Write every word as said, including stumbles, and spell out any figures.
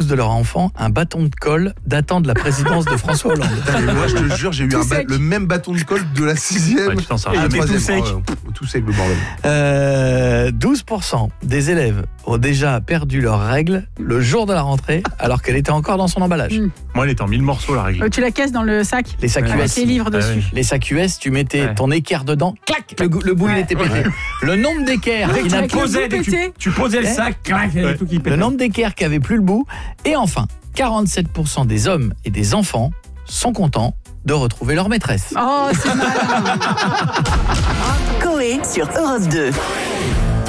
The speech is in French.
de leur enfant un bâton de colle datant de la présidence de François Hollande. Putain, mais moi, je te jure, j'ai eu un ba- le même bâton de colle de la sixième Ouais, tu t'en sors à la jamais. troisième. Tout sec. Oh, ouais, tout sec, le bordel. Euh, douze pour cent des élèves ont déjà perdu leurs règles le jour de la rentrée alors qu'elle était encore dans son emballage. Mm. Moi, elle est en mille morceaux, la règle. Euh, tu la casses dans le sac Les sacs avec U S. les livres Ah dessus. oui. Les sacs U S, tu mettais Ouais. ton équerre dedans, clac, le, goût- le bout il Ouais. était pété. Le nombre d'équerres qui tu n'a l'as plus- posé, dès que tu, pété. tu posais le Eh sac, clac, il y avait tout qui pétait. le nombre d'équerres qui avait plus le bout. Et enfin, quarante-sept pour cent des hommes et des enfants sont contents de retrouver leur maîtresse. Oh, c'est malin. Coé sur Europe deux.